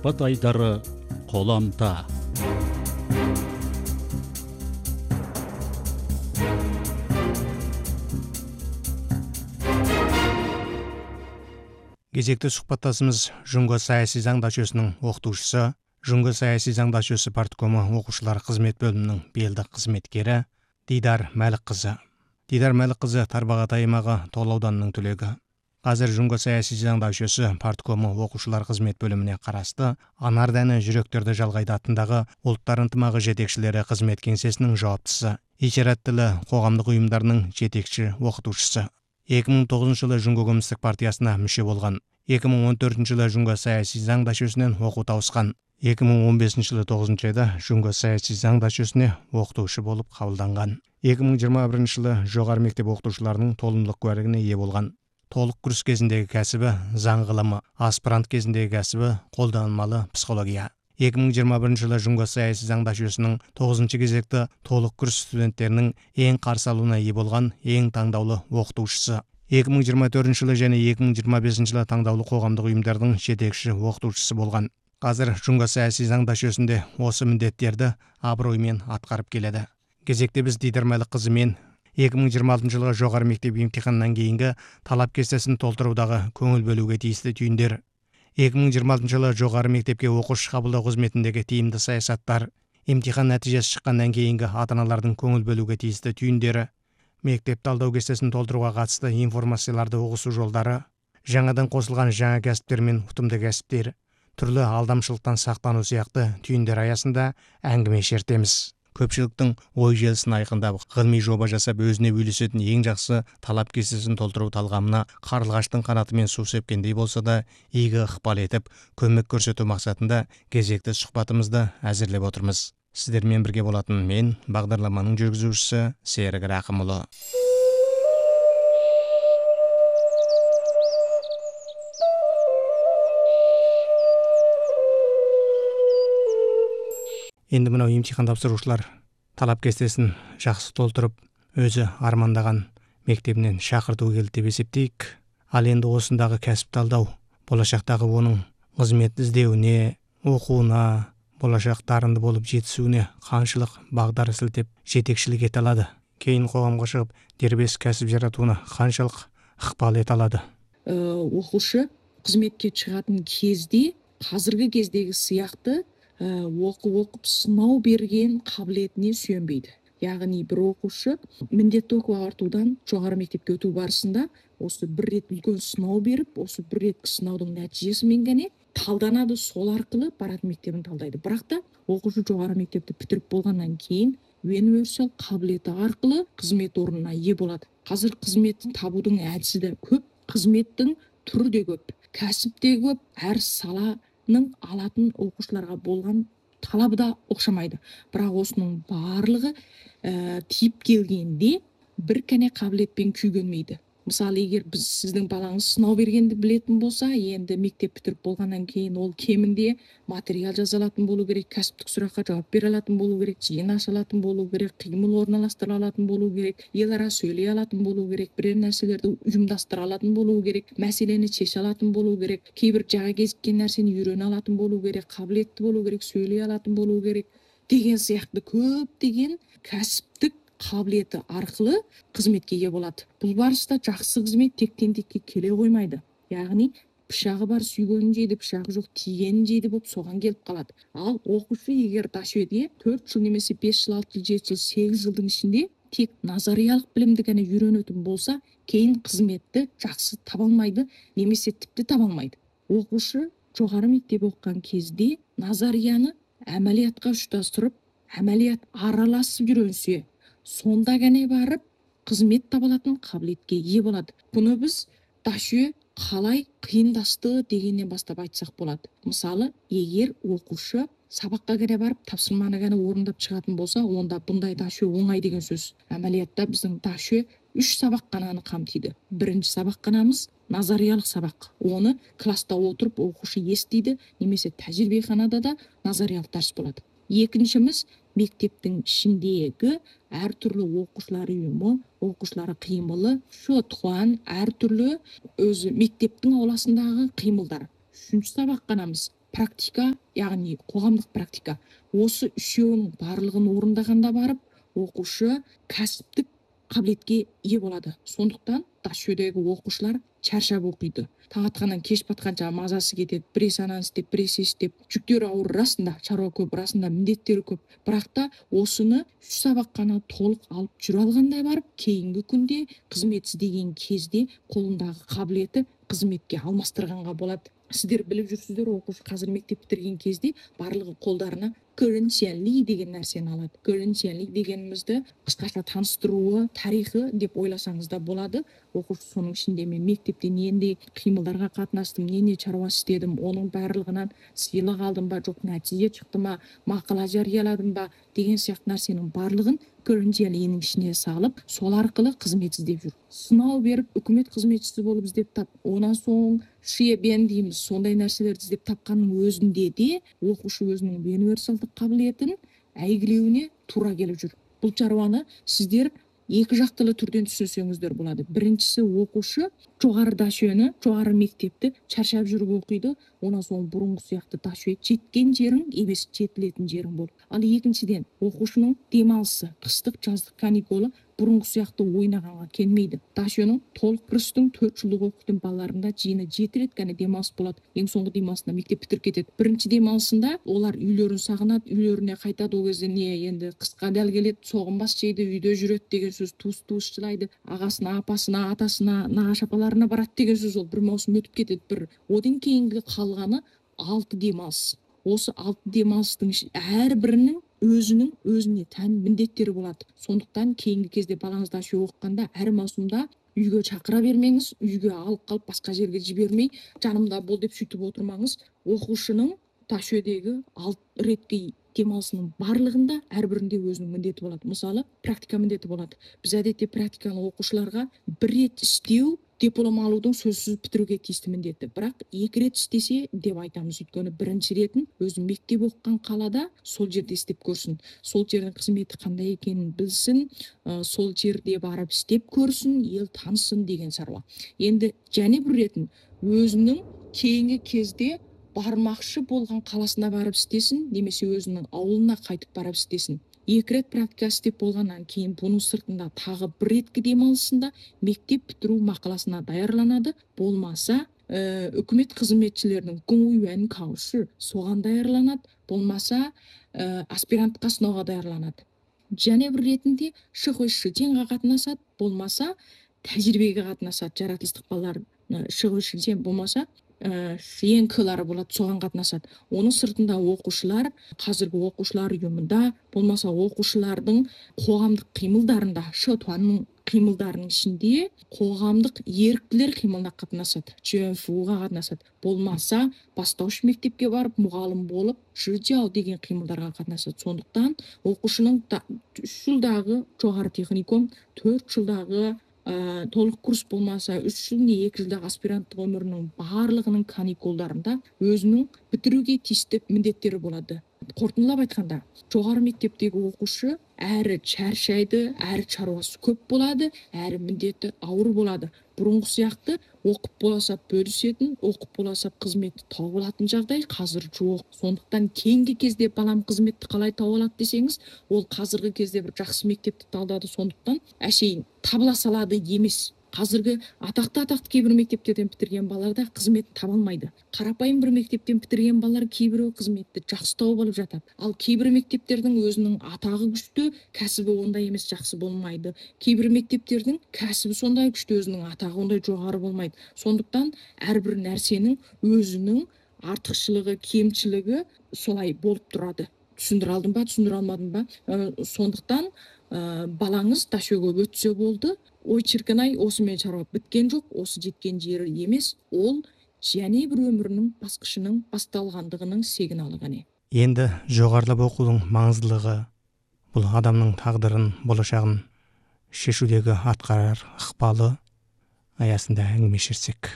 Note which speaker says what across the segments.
Speaker 1: сұхбат айдары қоламта.
Speaker 2: Кезекті сұхбаттасымыз Жұңго саяси заң дачөсінің оқытушысы, Жұңго саяси заң дачөсі парткомы оқушылар қызмет бөлімінің белді қызметкері Дидар Мәлікқызы. Дидар Мәлікқызы Тарбағатай аймағы Тоғыл ауданының түлегі. Қазір Жұңго саяси заң дачөсі парткомы оқушылар қызмет бөліміне қарасты Анардәні жүректерді жалғайды атындағы ұлттар ынтымағы жетекшілері қызмет кеңсесінің жауаптысы, ишарат тілі қоғамдық ұйымдарының жетекші оқытушысы. 2009 жылы Жұңго коммунистік партиясына мүше болған. 2014 жылы Жұңго саяси заң дачөсінен оқу тауысқан. 2015 жылы 9 айда Жұңго саяси заң дачөсіне оқытушы болып қабылданған. 2021 жылы жоғары мектеп оқытушыларының толымдылық куәлігіне ие болған. Толық курс кезіндегі кәсібі заң ғылымы, аспирант кезіндегі кәсібі қолданылмалы психология. 2021 жылы Жұңго саяси заң дачөсінің 9 кезекті толық курс студенттерінің ең қарсы алуына ие болған ең таңдаулы оқытушысы. 2024 жылы және 2025 жылы таңдаулы қоғамдық ұйымдардың жетекші оқытушысы болған. Қазір Жұңго саяси заң дачөсінде осы міндеттерді абыроймен атқарып келеді. Кезекте біз Дидар Мәлікқызы мен 2026 жылғы жоғары мектеп емтиханынан кейінгі талап кестесін толтырудағы көңіл бөлуге тиісті түйіндер, 2026 жылы жоғары мектепке оқушы қабылдау қызметіндегі тиімді саясаттар, емтихан нәтижесі шыққаннан кейінгі ата-аналардың көңіл бөлуге тиісті түйіндері, мектеп талдау кестесін толтыруға қатысты информацияларды ұғысу жолдары, жаңадан қосылған жаңа кәсіптер мен ұтымды кәсіптер, түрлі алдамшылықтан сақтану сияқты түйіндер аясында әңгіме шертеміз. Көпшіліктің ой желісін айқындап, ғылыми жоба жасап өзіне үйлесетін ең жақсы талап кестесін толтыру талғамына қарлығаштың қанатымен су сепкендей болса да, игі ықпал етіп, көмек көрсету мақсатында кезекті сұхбатымызды әзірлеп отырмыз. Сіздермен бірге болатын мен, бағдарламаның жүргізушісі Серік Рақымұлы. Енді мынау емтихан тапсырушылар талап кестесін жақсы толтырып, өзі армандаған мектебінен шақырту келді деп есептейік. Ал енді осындағы кәсіп талдау, болашақтағы оның қызмет іздеуіне, оқуына, болашақ дарынды болып жетісуіне қаншалық бағдар сілтеп жетекшілік ете алады. Кейін қоғамға шығып, дербес кәсіп жаратуына қаншалық ықпал ете алады.
Speaker 3: Оқушы қызметке шығатын кезде, қазіргі кездегі сияқты оқып сынау берген қабілетіне сүйенбейді. Яғни бір оқушы міндетті оқу ағартудан жоғары мектепке өту барысында осы бір рет үлкен сынау беріп, осы бір рет сынаудың нәтижесімен ғана талданады, сол арқылы баратын мектебін талдайды. Бірақ та оқушы жоғары мектепті бітіріп болғаннан кейін универсал қабілеті арқылы қызмет орнына ие болады. Қазір қызметін табудың әдісі де көп, қызметтің түрі де көп, кәсіп те көп, әр саланың алатын оқушыларға болған талабы да оқшамайды. Бірақ осының барлығы тиіп келгенде бір кәне қабілетпен күйгенмейді. Мысалы, егер біз сіздің балаңыз сынау бергенді білетін болса, енді мектеп бітіріп болғаннан кейін ол кемінде материал жаза алатын болу керек, кәсіптік сұраққа жауап бере алатын болу керек, жиын аша алатын болу керек, қимыл орналастыра алатын болу керек, ел ара сөйлей алатын болу керек, бірер нәрселерді ұйымдастыра алатын болу керек, мәселені шеше алатын болу керек, кейбір жаға кезіккен нәрсені үйрене алатын болу керек, қабілетті болу керек, сөйлей алатын болу керек деген сияқты көптеген кәсіптік қабілеті арқылы қызметке ие болады. Бұл барыста жақсы қызмет тектен-текке келе қоймайды. Яғни пышағы бар сүйгенін жейді, пышағы жоқ тигенін жейді болып соған келіп қалады. Ал оқушы егер дашөде 4 жыл немесе 5 жыл, 6 жыл, 7 жыл, 8 жылдың ішінде тек назариялық білімді ғана үйренетін болса, кейін қызметті жақсы таба алмайды, немесе тіпті таба алмайды. Оқушы жоғары мектеп оқыған кезде назарияны әмәлиятқа ұштастырып, әмәлият араласып үйренсе, сонда ғана барып қызмет табылатын қабілетке ие болады. Бұны біз дашө қалай қиындасты дегеннен бастап айтсақ болады. Мысалы, егер оқушы сабаққа ғана барып тапсырманы ғана орындап шығатын болса, онда бұндай дашө оңай деген сөз. Әмәлиятта біздің дашө 3 сабақ қананы қамтиды. Бірінші сабақ қанамыз назариялық сабақ. Оны класста отырып оқушы естиді, немесе тәжірибеханада да назариялық дәріс болады. Екіншіміз мектептің ішіндегі әртүрлі оқушылар ұйымы, оқушылары қимылы, шотхуан, әртүрлі өзі мектептің ауласындағы қимылдар. Үшінші сабақ қанамыз практика, яғни қоғамдық практика. Осы үшеуінің барлығын орындағанда барып, оқушы кәсіптік қабілетке ие болады. Сондықтан дашөдегі оқушылар шаршап оқиды. Таң атқаннан кеш батқанша мазасы кетеді, біресе ананы істеп, біресе істеп. Жүктері ауыр расында, шаруа көп, расында міндеттері көп. Бірақ та осыны 3 сабақ қана толық алып жүре алғандай барып, кейінгі күнде қызмет іздеген кезде қолындағы қабілеті қызметке алмастырғанға болады. Сіздер біліп жүрсіздер, оқушы қазір мектеп бітірген кезде барлығы қолдарына көрінсенли деген нәрсені алады. Көрінсенли дегенімізді қысқаша таныстыруы, тарихы деп ойласаңыз да болады. Оқушы соның ішінде мен мектепте нендей қимылдарға қатынастым, не шаруа істедім, оның барлығынан сыйлық алдым ба, жоқ нәтиже шықты ма, мақала жарияладым ба деген сияқты нәрсенің барлығын көрінсенлиінің ішіне салып, сол арқылы қызмет іздеп жүр. Сынау беріп, үкімет қызметшісі болып іздеп тап, онан соң шиебен дейміз, сондай нәрселерді іздеп тапқанның өзінде де оқушы өзінің универсалдық қабілетін әйгілеуіне тура келіп жүр. Бұл шаруаны сіздер екі жақтылы түрден түсінсеңіздер болады. Біріншісі, оқушы жоғары дашөні, жоғары мектепті шаршап жүріп оқиды, онан соң бұрынғы сияқты дашө жеткен жерің емес, жетілетін жерің бол. Ал екіншіден, оқушының демалысы, қыстық, жаздық каникулы бұрынғы сияқты ойнағанға келмейді. Дашөның толық кірістің 4 жылдық оқитын балаларында жиыны 7 рет қана демалыс болады. Ең соңғы демалысында мектеп бітіріп кетеді. Бірінші демалысында олар үйлерін сағынады, үйлеріне қайтады. Ол кезде не енді қысқа дәл келеді, соғынбас жейді, үйде жүреді деген сөз, туыс жылайды. Ағасына, апасына, атасына, нағашы апаларына барады деген сөз, ол бір маусым өтіп кетеді. Бір одан кейінгі қалғаны 6 демалыс. Осы 6 демалыстың әрбірінің өзіне тән міндеттері болады. Сондықтан кейінгі кезде балаңыз дашө оқығанда әр маусымда үйге шақыра бермеңіз, үйге алып қалып басқа жерге жібермей, жанымда бол деп сөйтіп отырмаңыз. Оқушының дашөдегі 6 ретке демалысының барлығында әрбірінде өзінің міндеті болады. Мысалы, практика міндеті болады. Біз әдетте практиканы оқушыларға 1 рет істеу диплом алудың сөзсіз бітіруге тиісті міндеті. Бірақ 2 рет істесе деп айтамыз. Өйткені бірінші ретін өзі мектеп оқыған қалада сол жерде істеп көрсін. Сол жердің қызметі қандай екенін білсін, сол жерде барып істеп көрсін, ел танысын деген шаруа. Енді және бір ретін өзінің кейінгі кезде бармақшы болған қаласына барып істесін, немесе өзінің ауылына қайтып барып істесін. 2 рет практика істеп болғаннан кейін бұның сыртында тағы 1 реткі демалысында мектеп бітіру мақаласына даярланады. Болмаса, үкімет қызметшілерінің гуңуюэн каушы соған даярланады. Болмаса, аспирантқа сынауға даярланады. Және бір ретінде шықой шытенға қатынасады, болмаса тәжірибеге қатынасады. Жаратылыстық балалар шықой шытен болмаса шиенкілары болады, соған қатынасады. Оның сыртында оқушылар, қазіргі оқушылар ұйымында, болмаса оқушылардың қоғамдық қимылдарында, шытуанның қимылдарының ішінде қоғамдық еріктілер қимылына қатынасады, ЖФУ-ға қатынасады. Болмаса бастауыш мектепке барып, мұғалім болып, жыржау деген қимылдарға қатынасады. Сондықтан оқушының 3 жылдағы жоғары техникум, 4 жылдағы толық курс болмаса 3 жыл не 2 жылдағы аспиранттық өмірінің барлығының каникулдарында өзінің бітіруге тиісті міндеттері болады. Қорытындылап айтқанда, жоғары мектептегі оқушы әрі шаршайды, әрі шаруасы көп болады, әрі міндеті ауыр болады. Бұрынғы сияқты оқып боласа бөлісетін, оқып боласа қызметті тауып алатын жағдай қазір жоқ. Сондықтан кейінгі кезде балам қызметті қалай тауып алады десеңіз, ол қазіргі кезде бір жақсы мектепті талдады. Сондықтан әшейін табыла салады емес. Қазіргі атақты кейбір мектептерден бітірген балалар да қызмет таба алмайды. Қарапайым бір мектептен бітірген балалар кейбірі қызметті жақсы тауып алып жатады. Ал кейбір мектептердің өзінің атағы күшті, кәсібі ондай емес, жақсы болмайды. Кейбір мектептердің кәсібі сондай күшті, өзінің атағы ондай жоғары болмайды. Сондықтан әрбір нәрсенің өзінің артықшылығы, кемшілігі солай болып тұрады. Түсіндіре алдым ба, түсіндіре алмадым ба? Сондықтан балаңыз дашөге өтсе болды. Ой шіркін-ай, осымен шаруа біткен жоқ, осы жеткен жері емес, ол және бір өмірінің басқышының басталғандығының сигналы ғана.
Speaker 2: Енді жоғарылап оқудың маңыздылығы, бұл адамның тағдырын, болашағын шешудегі атқарар ықпалы аясында әңгімелесек.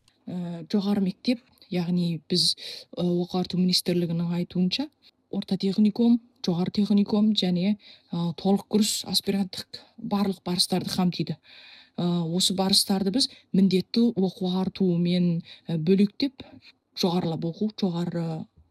Speaker 3: Жоғары мектеп, яғни біз оқу ағарту министрлігінің айтуынша, орта техникум, жоғары техникум және толық курс аспиранттық барлық барыстарды қамтиды. Осы барыстарды біз міндетті оқу ағартумен бөлектеп, жоғарылап оқу, жоғары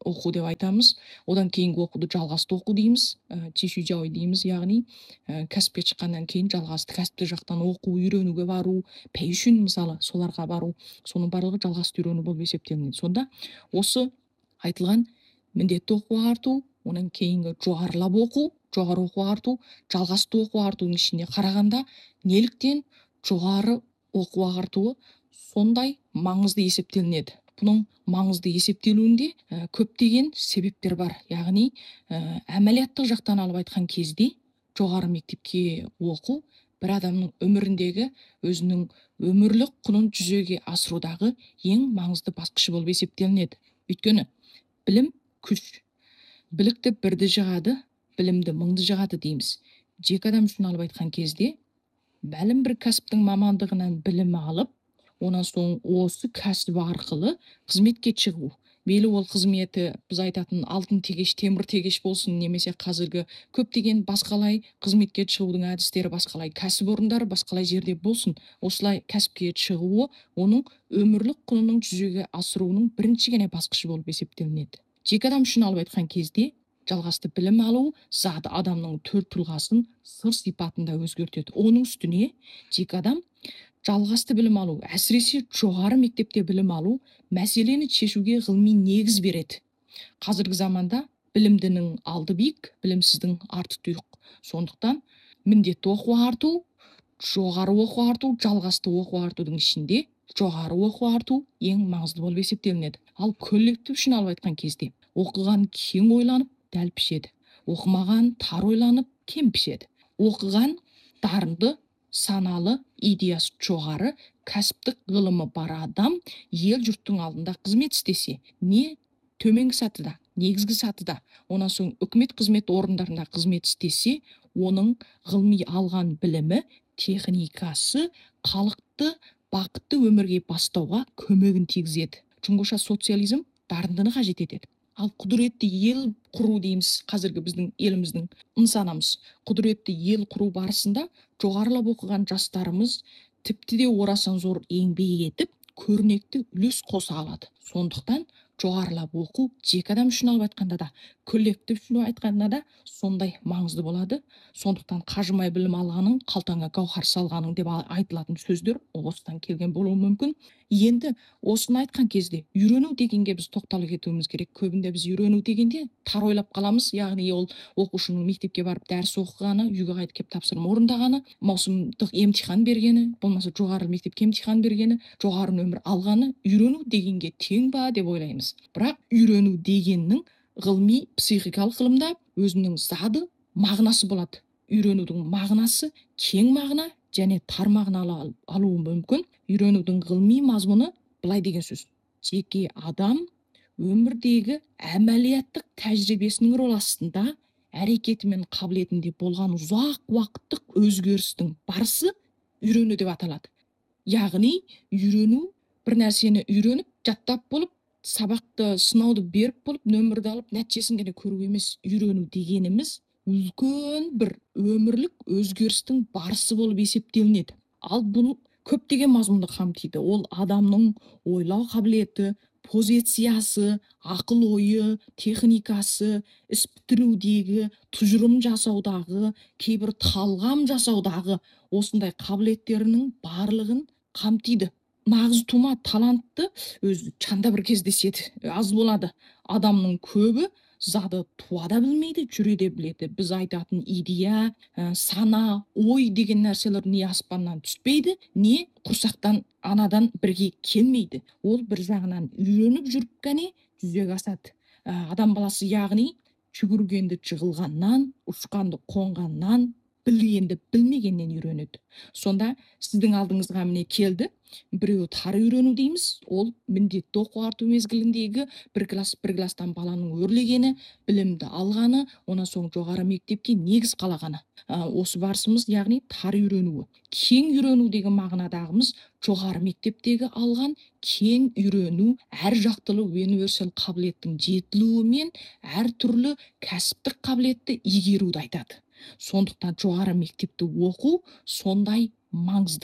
Speaker 3: оқу деп айтамыз. Одан кейінгі оқуды жалғасты оқу дейміз, чишужауи дейміз, яғни кәсіпке шыққаннан кейін жалғасты кәсіптік жақтан оқу, үйренуге бару, пәйшүн мысалы соларға бару, соның барлығы жалғасты үйрену болып есептелінеді. Сонда осы айтылған міндетті оқу ағарту, оның кейінгі жоғарылап оқу, жоғары оқу ағарту, жалғасты оқу ағартудың ішіне қарағанда неліктен жоғары оқу ағартуы сондай маңызды есептелінеді? Бұның маңызды есептелуінде көптеген себептер бар. Яғни әмәлияттық жақтан алып айтқан кезде жоғары мектепке оқу бір адамның өміріндегі өзінің өмірлік құнын жүзеге асырудағы ең маңызды басқышы болып есептелінеді. Өйткені білім күш. Білікті бірді жығады, білімді мыңды жығады дейміз. Жеке адам үшін алып айтқан кезде бәлім бір кәсіптің мамандығынан білім алып, онан соң осы кәсіп арқылы қызметке шығу. Мейлі ол қызметі біз айтатын алтын тегеш, темір тегеш болсын, немесе қазіргі көптеген басқалай қызметке шығудың әдістері, басқалай кәсіпорындары, басқалай жерде болсын. Осылай кәсіпке шығуы оның өмірлік құнының жүзеге асыруының бірінші ғана басқышы болып есептелінеді. Жеке адам үшін алып айтқан кезде жалғасты білім алу зат адамның төр тұлғасын сыр сипатында өзгертеді. Оның үстіне жеке адам жалғасты білім алу, әсіресе жоғары мектепте білім алу мәселені шешуге ғылыми негіз береді. Қазіргі заманда білімдінің алды биік, білімсіздің арты тұйық. Сондықтан міндетті оқу ағарту, жоғары оқу ағарту, жалғасты оқу ағартудың ішінде жоғары оқу ағарту ең маңызды болып есептелінеді. Ал коллектив үшін алып айтқан кезде оқыған кең ойланып дәл пішеді, оқымаған тар ойланып кем пішеді. Оқыған дарынды, саналы, идеясы жоғары, кәсіптік ғылымы бар адам ел жұрттың алдында қызмет істесе, не төменгі сатыда, негізгі сатыда, онан соң үкімет қызмет орындарында қызмет істесе, оның ғылыми алған білімі, техникасы халықты бақытты өмірге бастауға көмегін тигізеді. Чуңғыша социализм дарындыны қажет етеді. Ал құдіретті ел құру дейміз, қазіргі біздің еліміздің нысанамыз. Құдіретті ел құру барысында жоғарылап оқыған жастарымыз тіпті де орасан зор еңбек етіп, көрнекті үлес қоса алады. Сондықтан жоғарылап оқу жеке адам үшін алып айтқанда да, коллектив үшін айтқанда да сондай маңызды болады. Сондықтан қажымай білім алғаның, қалтаңа гауһар салғаның деп айтылатын сөздер осыдан келген болуы мүмкін. Енді осыны айтқан кезде үйрену дегенге біз тоқталып кетуіміз керек. Көбінде біз үйрену дегенде тар ойлап қаламыз, яғни ол оқушының мектепке барып дәріс оқығаны, үйге қайтып келіп тапсырма орындағаны, маусымдық емтихан бергені, болмаса жоғары мектепке емтихан бергені, жоғары нөмір алғаны үйрену дегенге тең ба деп ойлаймыз. Бірақ үйрену дегеннің ғылыми психикалық ғылымда өзінің зады мағынасы болады. Үйренудің мағынасы кең мағына және тар мағына алуы мүмкін. Үйренудің ғылыми мазмұны былай деген сөз: жеке адам өмірдегі әмәлияттық тәжірибесінің рол астында әрекеті мен қабілетінде болған ұзақ уақыттық өзгерістің барысы үйрену деп аталады. Яғни үйрену бір нәрсені үйреніп, жаттап болып, сабақты сынауды беріп болып, нөмірді алып, нәтижесін ғана көру емес. Үйрену дегеніміз үлкен бір өмірлік өзгерістің барысы болып есептелінеді. Ал бұл көптеген мазмұнды қамтиды. Ол адамның ойлау қабілеті, позициясы, ақыл ойы, техникасы, іс бітірудегі, тұжырым жасаудағы, кейбір талғам жасаудағы осындай қабілеттерінің барлығын қамтиды. Нағыз тума талантты өзі чанда бір кездеседі, аз болады. Адамның көбі зады туада білмейді, жүреде біледі. Біз айтатын идея, сана, ой деген нәрселер не аспаннан түспейді, не құрсақтан анадан бірге келмейді. Ол бір жағынан үйреніп жүріп қана жүзеге асады. Адам баласы яғни жүгіргенді жығылғаннан, ұшқанды қонғаннан, білгенді білмегеннен үйренеді. Сонда сіздің алдыңызға міне келді. Біреуі тар үйрену дейміз. Ол міндетті оқу ағарту мезгіліндегі бір класстан баланың өрлегені, білімді алғаны, онан соң жоғары мектепке негіз қалағаны. Осы барысымыз яғни тар үйренуі. Кең үйрену деген мағынадағымыз жоғары мектептегі алған кең үйрену, әр жақтылы универсал қабілеттің жетілуі мен әр түрлі кәсіптік қабілетті игеруді айтады. Сондықтан жоғары мектепті оқу сондай маңызды.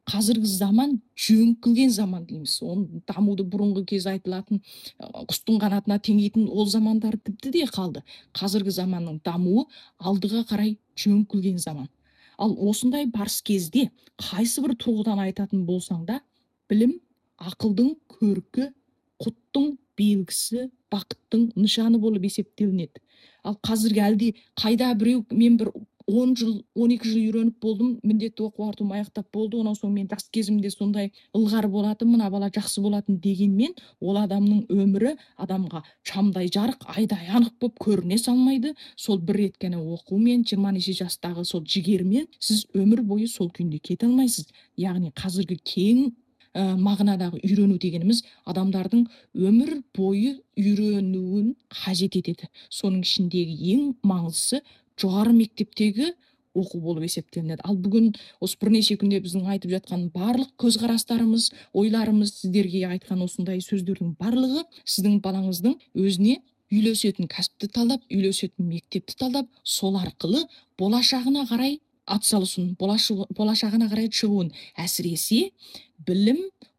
Speaker 3: қазіргі заман жөңкілген заман дейміз. Оның дамуды бұрынғы кез айтылатын құстың қанатына теңейтін ол замандар тіпті де қалды. Қазіргі заманның дамуы алдыға қарай жөңкілген заман. Ал осындай барыс кезде қайсы бір тұрғыдан айтатын болсаң да, білім ақылдың көркі, құттың белгісі, бақыттың нышаны болып есептелінеді. Ал қазіргі әлде қайда біреу мен бір 10 жыл, 12 жыл үйреніп болдым, міндетті оқу артуым аяқтап болды, онан соң мен жас кезімде сондай ылғар болатын, мына бала жақсы болатын дегенмен, ол адамның өмірі адамға шамдай жарық, айдай анық болып көріне салмайды. Сол бір рет қана оқумен, 20 неше жастағы сол жігермен сіз өмір бойы сол күйінде кете алмайсыз. Яғни қазіргі кең мағынадағы үйрену дегеніміз адамдардың өмір бойы үйренуін қажет етеді. Соның ішіндегі ең маңыздысы жоғары мектептегі оқу болып есептелінеді. Ал бүгін осы бірнеше күнде біздің айтып жатқан барлық көзқарастарымыз, ойларымыз, сіздерге айтқан осындай сөздердің барлығы сіздің балаңыздың өзіне үйлесетін кәсіпті талдап, үйлесетін мектепті талдап, сол арқылы болашағына қарай атсалысуын, болашағына қарай шығуын, әсіресе білім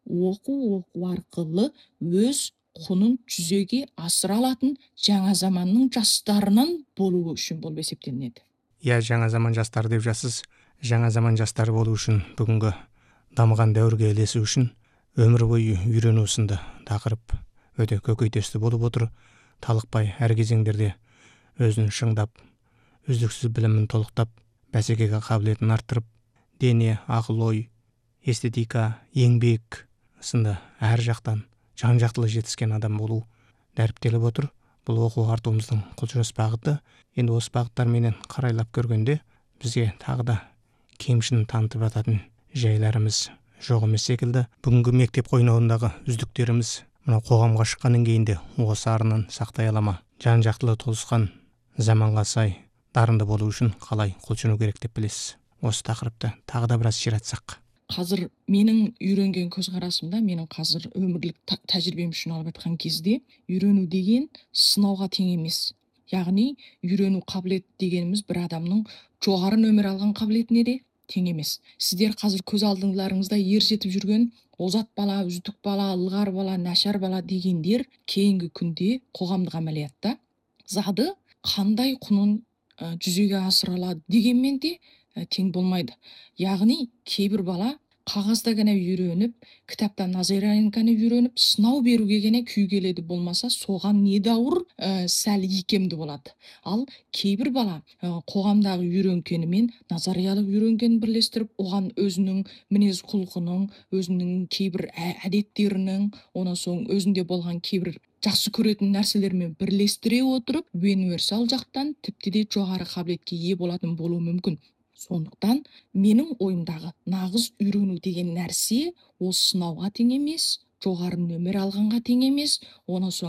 Speaker 3: оқу арқылы өз құнын жүзеге асыра алатын жаңа заманның жастарынан болуы үшін болып есептелінеді.
Speaker 2: Жаңа заман жастары деп жасыз. Жаңа заман жастары болу үшін, бүгінгі дамыған дәуірге ілесу үшін өмір бойы үйрену сынды тақырып өте көкейтесті болып отыр. Талықпай әр кезеңдерде өзін шыңдап, үздіксіз білімін толықтап, бәсекеге қабілетін арттырып, дене, ақыл ой, эстетика, еңбек сынды әр жақтан жан-жақтылы жетіскен адам болу дәріптеліп отыр. Бұл оқу артуымыздың құлшыныс бағыты. Енді осы бағыттарменен қарайлап көргенде бізге тағы да кемшін танытып жататын жайларымыз жоқ емес секілді. Бүгінгі мектеп қойнауындағы үздіктеріміз мына қоғамға шыққаннан кейін де осы арынын сақтай ала ма? Жан-жақтылы толысқан заманға сай дарынды болу үшін қалай құлшыну керек деп білесіз? Осы тақырыпты тағы да біраз ширатсақ.
Speaker 3: Қазір менің үйренген көзқарасымда, менің қазір өмірлік тәжірибем үшін алып жатқан кезде, үйрену деген сынауға тең емес. Яғни үйрену қабілет дегеніміз бір адамның жоғары нөмір алған қабілетіне де тең емес. Сіздер қазір көз алдыңдарыңызда ержетіп жүрген озат бала, үздік бала, ылғар бала, нашар бала дегендер кейінгі күнде қоғамдық әмәлиятта зады қандай құнын жүзеге асыра алады дегенмен де тең болмайды. Яғни кейбір бала қағазда ғана үйреніп, кітаптан назариян ғана үйреніп, сынау беруге ғана күй келеді, болмаса соған недәуір сәл икемді болады. Ал кейбір бала қоғамдағы үйренгенімен назариялық үйренгенін бірлестіріп, оған өзінің мінез құлқының, өзінің кейбір әдеттерінің, онан соң өзінде болған кейбір жақсы көретін нәрселермен бірлестіре отырып, универсал жақтан тіпті де жоғары қабілетке ие болатын болуы мүмкін. Сондықтан менің ойымдағы нағыз үйрену деген нәрсе ол сынауға тең емес, жоғары нөмір алғанға тең емес, онан соң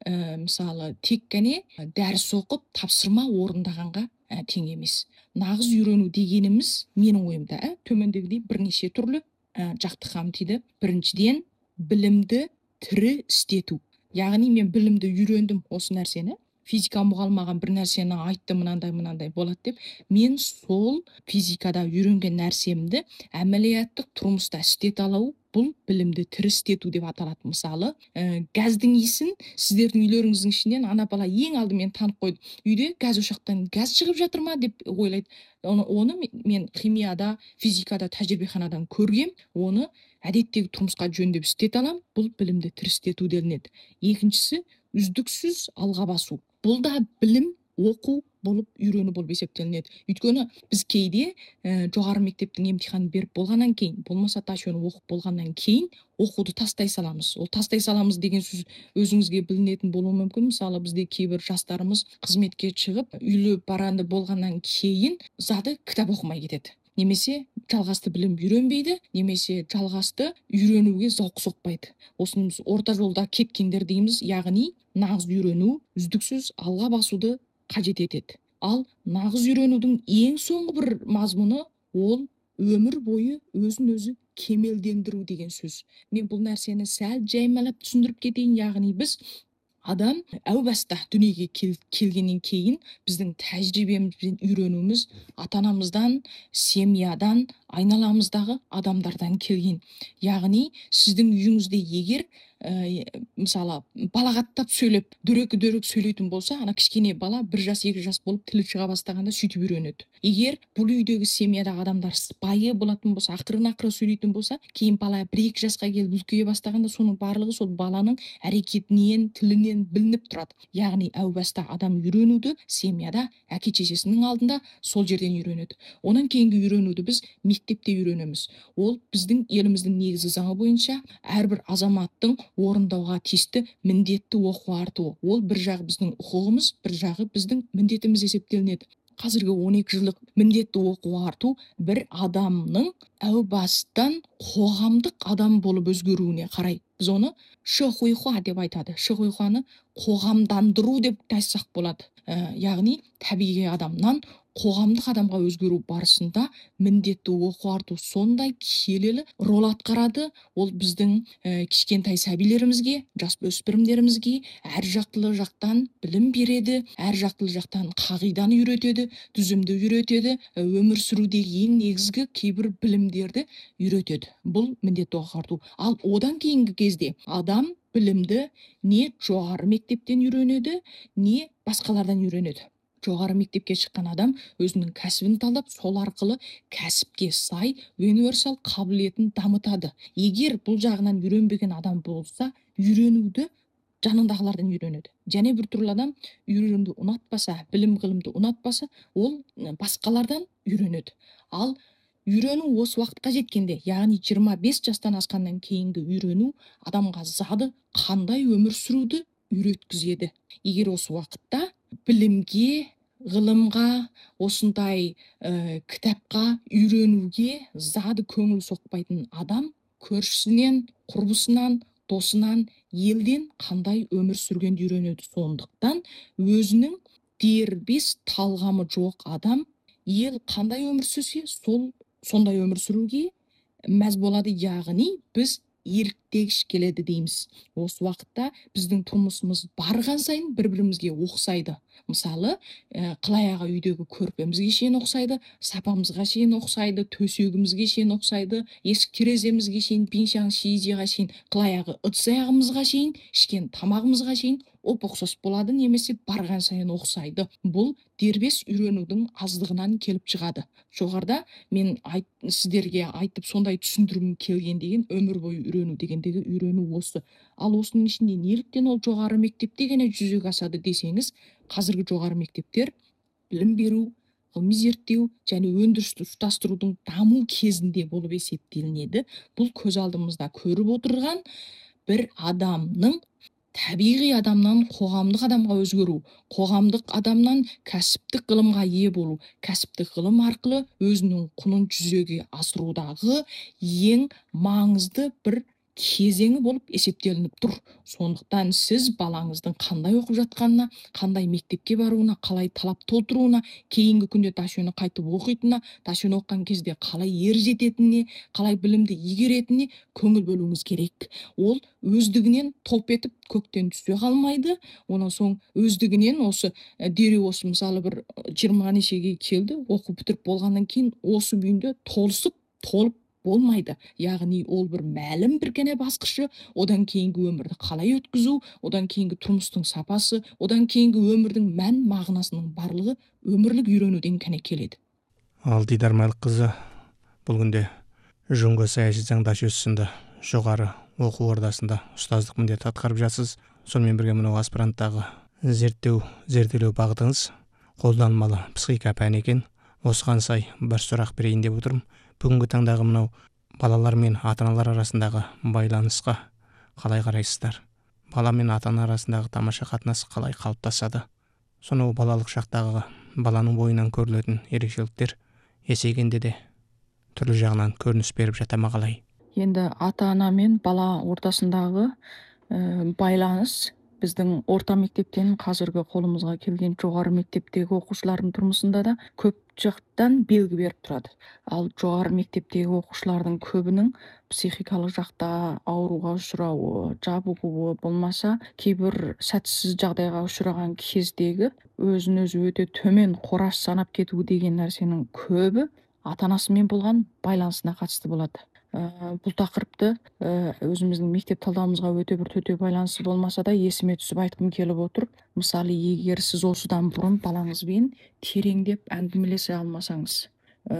Speaker 3: мысалы тек қана дәріс оқып тапсырма орындағанға тең емес. Нағыз үйрену дегеніміз менің ойымда төмендегідей бірнеше түрлі жақты қамтиды. Біріншіден, білімді тірі істету. Яғни мен білімді үйрендім осы нәрсені, физика мұғалмаған бір нәрсені айтты, мынандай болады деп, мен сол физикада үйренген нәрсемді әмәлияттық тұрмыста істете алу, бұл білімді тірі істету деп аталады. Мысалы, газдың иісін сіздердің үйлеріңіздің ішінен ана бала ең алдымен танып қойды. Үйде газ ошақтан газ шығып жатыр ма деп ойлайды. Оны мен химияда, физикада, тәжірибеханадан көргем, оны әдеттегі тұрмысқа жөндеп істете алам, бұл білімді тірі істету делінеді. Екіншісі, үздіксіз алға басу. Бұл да білім, оқу болып үйрену болып есептелінеді. Өйткені біз кейде жоғары мектептің емтиханын беріп болғаннан кейін, болмаса ташуын оқып болғаннан кейін оқуды тастай саламыз. Ол тастай саламыз деген сөз өзіңізге білінетін болуы мүмкін. Мысалы, бізде кейбір жастарымыз қызметке шығып, үйлі баранды болғаннан кейін зады кітап оқымай кетеді. Немесе жалғасты білім үйренбейді, немесе жалғасты үйренуге зауқ соқпайды. Осыны орта жолда кеткендер дейміз, яғни нағыз үйрену үздіксіз алға басуды қажет етеді. Ал нағыз үйренудің ең соңғы бір мазмұны ол өмір бойы өзін өзі кемелдендіру деген сөз. Мен бұл нәрсені сәл жаймалап түсіндіріп кетейін, яғни біз адам әу баста дүниеге келгеннен кейін біздің тәжірибемізбен үйренуіміз ата-анамыздан, семьядан, айналамыздағы адамдардан келген. Яғни сіздің үйіңізде егер мысалы балағаттап сөйлеп дөрекі сөйлейтін болса, ана кішкене бала 1 жас 2 жас болып тілі шыға бастағанда сөйтіп үйренеді. Егер бұл үйдегі семьядағы адамдар сыпайы болатын болса, ақырын сөйлейтін болса, кейін бала 1-2 жасқа келіп үлкейе бастағанда соның барлығы сол баланың әрекетінен, тілінен білініп тұрады. Яғни әу баста адам үйренуді семьяда әке шешесінің алдында сол жерден үйренеді. Онан кейінгі үйренуді біз мектепте үйренеміз. Ол біздің еліміздің негізгі заңы бойынша әрбір азаматтың орындауға тиісті міндетті оқу артуы. Ол бір жағы біздің құқығымыз, бір жағы біздің міндетіміз есептелінеді. Қазіргі 12 жылдық міндетті оқу арту бір адамның әу бастан қоғамдық адам болып өзгеруіне қарай. Біз оны шықойхуа деп айтады. Шықойхуаны қоғамдандыру деп айтсақ болады. Яғни табиғи адамнан қоғамдық адамға өзгеру барысында міндетті оқу арту сондай келелі рол атқарады. Ол біздің кішкентай сәбилерімізге, жасөспірімдерімізге әр жақтылы жақтан білім береді, әр жақтылы жақтан қағиданы үйретеді, түзімді үйретеді, өмір сүрудегі ең негізгі кейбір білімдерді үйретеді. Бұл міндетті оқу арту. Ал одан кейінгі кезде адам білімді не жоғары мектептен үйренеді, не басқалардан үйренеді. Жоғары мектепке шыққан адам өзінің кәсібін талдап, сол арқылы кәсіпке сай универсал қабілетін дамытады. Егер бұл жағынан үйренбеген адам болса, үйренуді жанындағылардан үйренеді. Және бір түрлі адам үйренуді ұнатпаса, білім ғылымды ұнатпаса, ол басқалардан үйренеді. Ал үйрену осы уақытқа жеткенде, яғни 25 жастан асқаннан кейінгі үйрену адамға зады қандай өмір сүруді үйреткізеді. Егер осы уақытта білімге, ғылымға, осындай кітапқа, үйренуге зады көңіл соқпайтын адам көршісінен, құрбысынан, досынан, елден қандай өмір сүргенді үйренеді. Сондықтан өзінің дербес талғамы жоқ адам ел қандай өмір сүрсе, сондай өмір сүруге мәз болады. Яғни біз еліктегіш келеді дейміз. Осы уақытта біздің тұрмысымыз барған сайын бір-бірімізге ұқсайды. Мысалы, қылаяғы үйдегі көрпемізге шейін ұқсайды, сапамызға шейін ұқсайды, төсегімізге шейін ұқсайды, есік тереземізге шейін, пиншаң шиизиға шейін, қылаяғы ыдыс-аяғымызға шейін, ішкен тамағымызға шейін ұқсас болады, немесе барған сайын ұқсайды. Бұл дербес үйренудің аздығынан келіп шығады. Жоғарыда мен сіздерге айтып сондай түсіндіргім келген деген өмір бойы үйрену дегендегі үйрену осы. Ал осының ішінде неліктен ол жоғары мектепте ғана жүзеге асады десеңіз, қазіргі жоғары мектептер білім беру, ғылыми зерттеу және өндірісті ұштастырудың даму кезінде болып есептелінеді. Бұл көз алдымызда көріп отырған бір адамның табиғи адамнан қоғамдық адамға өзгеру, қоғамдық адамнан кәсіптік ғылымға ие болу, кәсіптік ғылым арқылы өзінің құнын жүзеге асырудағы ең маңызды бір кезеңі болып есептелініп тұр. Сондықтан сіз балаңыздың қандай оқып жатқанына, қандай мектепке баруына, қалай талап толтыруына, кейінгі күнде ташөні қайтып оқитынына, ташөні оқыған кезде қалай ер жететініне, қалай білімді игеретініне көңіл бөлуіңіз керек. Ол өздігінен топ етіп көктен түсе қалмайды. Онан соң өздігінен осы дереу осы мысалы бір 20 нешеге келді, оқу бітіріп болғаннан кейін осы күйінде толып болмайды. Яғни ол бір мәлім бір кене басқышы, одан кейінгі өмірді қалай өткізу, одан кейінгі тұрмыстың сапасы, одан кейінгі өмірдің мән мағынасының барлығы өмірлік үйренуден кене келеді.
Speaker 2: Ал Дидар Мәлікқызы бұл күнде Жұңго саяси заңдашысы сынды жоғары оқу ордасында ұстаздық міндет атқарып жатсыз. Сонымен бірге мынау аспиранттағы зерттеу бағытыңыз қолданбалы психика пәні екен. Осыған сай бір сұрақ берейін деп отырмын. Бүгінгі таңдағы мынау балалар мен ата-аналар арасындағы байланысқа қалай қарайсыздар? Бала мен ата-ана арасындағы тамаша қатынас қалай қалыптасады? Сонау балалық шақтағы баланың бойынан көрілетін ерекшеліктер есейгенде де түрлі жағынан көрініс беріп жата ма қалай?
Speaker 3: Енді ата-ана мен бала ортасындағы байланыс біздің орта мектептен қазіргі қолымызға келген жоғары мектептегі оқушылардың тұрмысында да көп жақтан белгі беріп тұрады. Ал жоғары мектептегі оқушылардың көбінің психикалық жақта ауруға ұшырауы, жабығуы болмаса, кейбір сәтсіз жағдайға ұшыраған кездегі өзін өзі өте төмен қораш санап кету деген нәрсенің көбі ата анасымен болған байланысына қатысты болады. Бұл тақырыпты өзіміздің мектеп талдауымызға өте бір төте байланысы болмаса да есіме түсіп айтқым келіп отыр. Мысалы, егер сіз осыдан бұрын балаңызбен тереңдеп әңгімелесе алмасаңыз,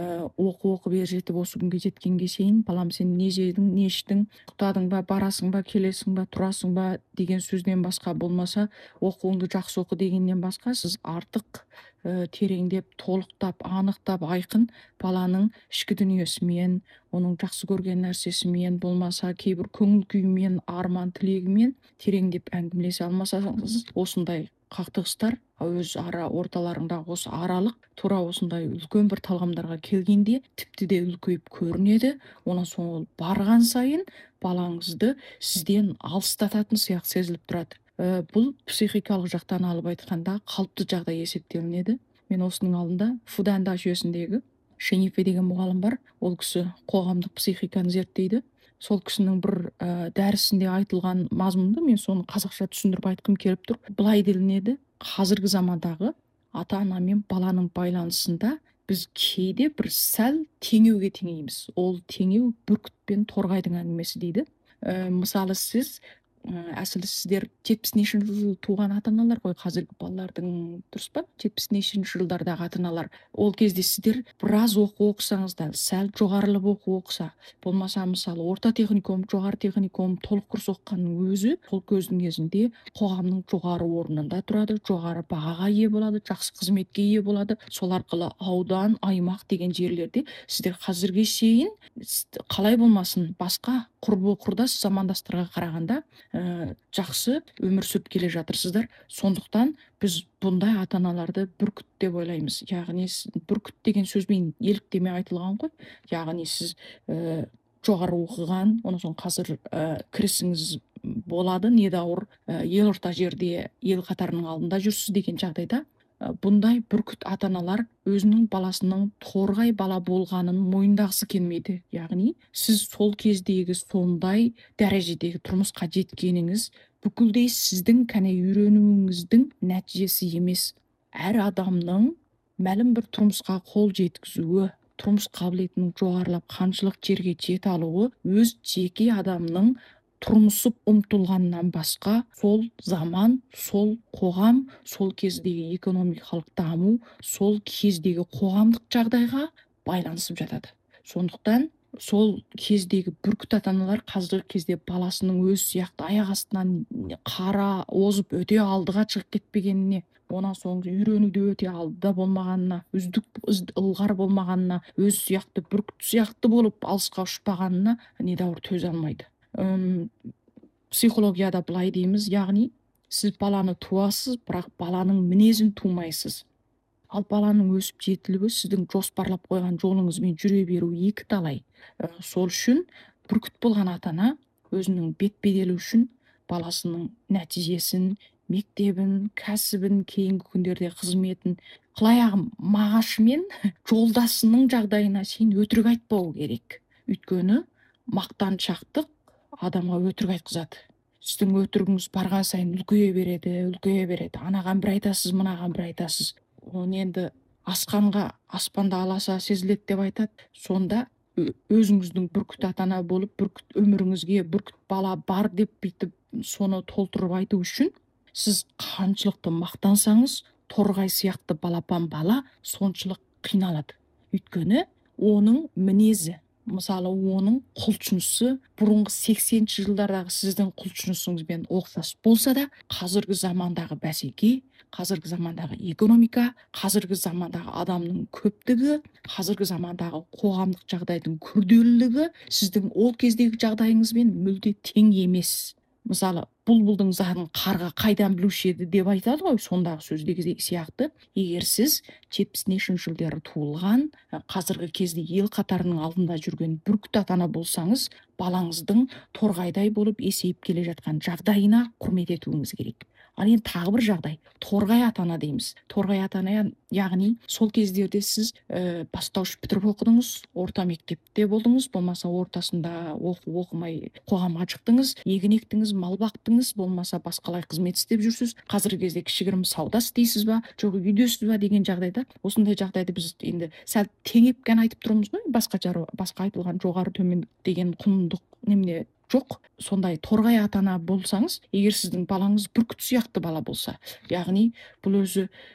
Speaker 3: оқып жетіп осы күнге жеткенге шейін балам сен не жедің, не іштің, ұйықтадың ба, барасың ба, келесің ба, тұрасың ба деген сөзден басқа, болмаса оқуыңды жақсы оқы дегеннен басқа, сіз артық тереңдеп, толықтап, анықтап, айқын баланың ішкі дүниесімен, оның жақсы көрген нәрсесімен, болмаса кейбір көңіл күйімен, арман тілегімен тереңдеп әңгімелесе алмасаңыз, осындай қақтығыстар өз ара орталарындағы осы аралық тура осындай үлкен бір талғамдарға келгенде тіпті де үлкейіп көрінеді. Онан соң ол барған сайын балаңызды сізден алыстататын сияқты сезіліп тұрады. Бұл психикалық жақтан алып айтқанда қалыпты жағдай есептелінеді. Мен осының алдында Фуданда жүйесіндегі Шенифе деген мұғалім бар. Ол кісі қоғамдық психиканы зерттейді. Сол кісінің бір дәрісінде айтылған мазмұнды мен соны қазақша түсіндіріп айтқым келіп тұр. Былай делінеді: қазіргі замандағы ата ана мен баланың байланысында біз кейде бір сәл теңеуге теңейміз. Ол теңеу бүркіт пен торғайдың әңгімесі дейді. Мысалы, сіз әсілі сіздер 70-ші жылы туған ата аналар ғой, қазіргі балалардың, дұрыс па? 70-ші жылдардағы ата аналар. Ол кезде сіздер біраз оқу оқысаңыздар, сәл жоғарылап оқу оқыса, болмаса мысалы орта техникум, жоғары техникум, толық курс оқығанның өзі сол көздің кезінде қоғамның жоғары орнында тұрады, жоғары бағаға ие болады, жақсы қызметке ие болады. Сол арқылы аудан, аймақ деген жерлерде сіздер қазірге шейін қалай болмасын басқа құрдас замандастарға қарағанда жақсы өмір сүріп келе жатырсыздар. Сондықтан біз бұндай ата аналарды бүркіт деп ойлаймыз. Яғни бүркіт деген сөзбен еліктеме айтылған ғой. Яғни сіз жоғары оқыған, онан соң қазір кірісіңіз болады, недәуір елорта жерде ел қатарының алдында жүрсіз деген жағдайда бұндай бүркіт ата аналар өзінің баласының торғай бала болғанын мойындағысы келмейді. Яғни сіз сол кездегі сондай дәрежедегі тұрмысқа жеткеніңіз бүкілдей сіздің кәне үйренуіңіздің нәтижесі емес. Әр адамның мәлім бір тұрмысқа қол жеткізуі, тұрмыс қабілетінің жоғарылап қаншылық жерге жете алуы өз жеке адамның тұрмысып ұмтылғаннан басқа сол заман, сол қоғам, сол кездегі экономикалық даму, сол кездегі қоғамдық жағдайға байланысып жатады. Сондықтан сол кездегі бүркіт ата аналар қазіргі кезде баласының өз сияқты аяқ астынан қара озып өте алдыға шығып кетпегеніне, онан соң үйренуде өте алдыда болмағанына, ылғар болмағанына, өз сияқты бүркіт сияқты болып алысқа ұшпағанына недәуір төзе алмайды. Психологияда былай дейміз, яғни сіз баланы туасыз, бірақ баланың мінезін тумайсыз. Ал баланың өсіп жетілуі сіздің жоспарлап қойған жолыңызбен жүре беру екі талай. Сол үшін бүркіт болған ата ана өзінің бет-беделі үшін баласының нәтижесін, мектебін, кәсібін, кейінгі күндерде қызметін, қылаяғым мағашымен жолдасының жағдайына шейін өтірік айтпау керек. Өйткені мақтаншақтық адамға өтірік айтқызады. Сіздің өтірігіңіз барған сайын үлкейе береді. Анаған бір айтасыз, мынаған бір айтасыз. Оны енді асқанға аспанда аласа сезіледі деп айтады. Сонда өзіңіздің бүркіт ата ана болып, бүркіт өміріңізге бүркіт бала бар деп бүйтіп соны толтырып айту үшін сіз қаншылықты мақтансаңыз, торғай сияқты балапан бала соншылық қиналады. Өйткені оның мінезі, мысалы оның құлшынысы бұрынғы 80-ші жылдардағы сіздің құлшынысыңызбен ұқсас болса да, қазіргі замандағы бәсеке, қазіргі замандағы экономика, қазіргі замандағы адамның көптігі, қазіргі замандағы қоғамдық жағдайдың күрделілігі сіздің ол кездегі жағдайыңызбен мүлде тең емес. Мысалы, бұлбұлдың зарын қарға қайдан білуші еді деп айтады ғой, сондағы сөздегі сияқты. Егер сіз 70-ші жылдары туылған, қазіргі кезде ел қатарының алдында жүрген бүркіт ата ана болсаңыз, балаңыздың торғайдай болып есейіп келе жатқан жағдайына құрмет етуіңіз керек. ал енді тағы бір жағдай, торғай ата ана дейміз. Торғай ата ана, яғни сол кездерде сіз бастауыш бітіріп оқыдыңыз, орта мектепте болдыңыз, болмаса ортасында оқымай қоғамға шықтыңыз, егін ектіңіз, мал бақтыңыз, болмаса басқалай қызмет істеп жүрсіз, қазіргі кезде кішігірім сауда істейсіз ба, жоқ үйдесіз ба деген жағдайда, осындай жағдайды біз енді сәл теңеп қана айтып тұрмыз ғой, басқа айтылған жоғары төмен деген құндық немене жоқ. Сондай торғай ата ана болсаңыз, егер сіздің балаңыз бүркіт сияқты бала болса, яғни бұл өзі